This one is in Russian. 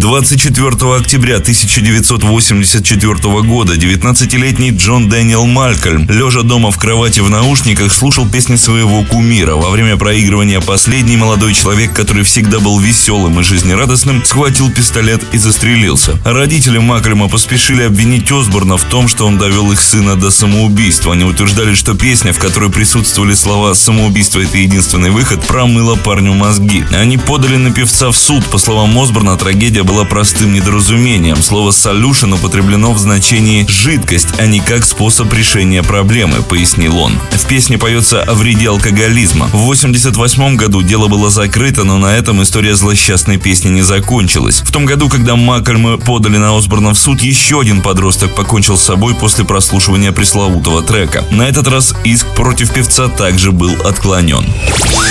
24 октября 1984 года 19-летний Джон Дэниел Малькольм, лежа дома в кровати в наушниках, слушал песни своего кумира. Во время проигрывания последний молодой человек, который всегда был веселым и жизнерадостным, схватил пистолет и застрелился. Родители Малькольма поспешили обвинить Осборна в том, что он довел их сына до самоубийства. Они утверждали, что песня, в которой присутствовали слова «самоубийство – это единственный выход», промыла парню мозги. Они подали на певца в суд. По словам Осборна, трагедия была простым недоразумением. Слово «solution» употреблено в значении «жидкость», а не как способ решения проблемы, пояснил он. В песне поется о вреде алкоголизма. В 1988 году дело было закрыто, но на этом история злосчастной песни не закончилась. В том году, когда Малькольма подали на Осборна в суд, еще один подросток покончил с собой после прослушивания пресловутого трека. На этот раз иск против певца также был отклонен.